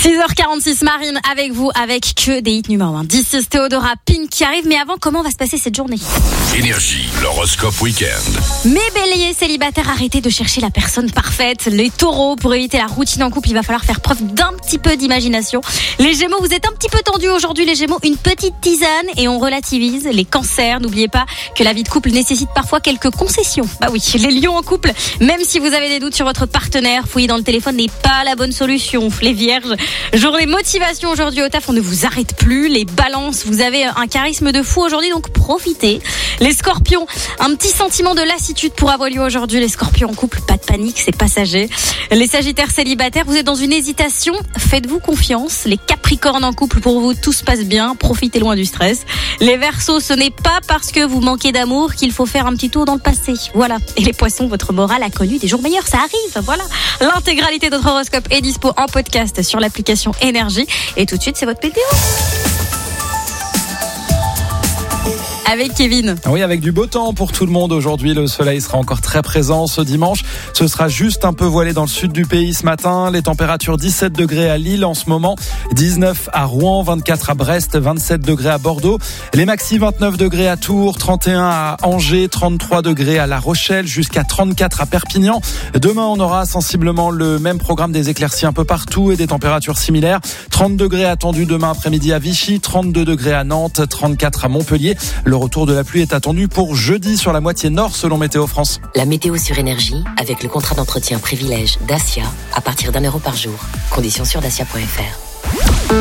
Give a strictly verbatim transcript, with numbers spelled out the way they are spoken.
six heures quarante-six, Marine avec vous, avec que des hits numéro un. dix, Théodora, Pink qui arrive, mais avant, comment va se passer cette journée? Énergie, l'horoscope week-end. Mes béliers célibataires, arrêtez de chercher la personne parfaite. Les taureaux, pour éviter la routine en couple, il va falloir faire preuve d'un petit peu d'imagination. Les gémeaux, vous êtes un petit peu tendus aujourd'hui, les gémeaux, une petite tisane et on relativise. Les cancers, n'oubliez pas que la vie de couple nécessite parfois quelques concessions. Bah oui, les lions en couple, même si vous avez des doutes sur votre partenaire, fouiller dans le téléphone n'est pas la bonne solution. Les vierges, journée motivation aujourd'hui au taf, on ne vous arrête plus. Les balances, vous avez un charisme de fou aujourd'hui, donc profitez. Les scorpions, un petit sentiment de lassitude pour avoir lieu aujourd'hui. Les scorpions en couple, pas de panique, c'est passager. Les sagittaires célibataires, vous êtes dans une hésitation, faites-vous confiance. Les capricornes en couple, pour vous, tout se passe bien, profitez loin du stress. Les verseaux, ce n'est pas parce que vous manquez d'amour qu'il faut faire un petit tour dans le passé. Voilà. Et les poissons, votre morale a connu des jours meilleurs, ça arrive, voilà. L'intégralité de notre horoscope est dispo en podcast sur l'application Énergie. Et tout de suite, c'est votre météo. Avec Kevin. Oui, avec du beau temps pour tout le monde aujourd'hui. Le soleil sera encore très présent ce dimanche. Ce sera juste un peu voilé dans le sud du pays ce matin. Les températures dix-sept degrés à Lille en ce moment, dix-neuf à Rouen, vingt-quatre à Brest, vingt-sept degrés à Bordeaux. Les maxi vingt-neuf degrés à Tours, trente et un à Angers, trente-trois degrés à La Rochelle, jusqu'à trente-quatre à Perpignan. Demain, on aura sensiblement le même programme, des éclaircies un peu partout et des températures similaires. trente degrés attendus demain après-midi à Vichy, trente-deux degrés à Nantes, trente-quatre à Montpellier. Le retour de la pluie est attendu pour jeudi sur la moitié nord selon Météo France. La météo sur Énergie avec le contrat d'entretien privilège Dacia à partir d'un euro par jour. Conditions sur dacia point f r.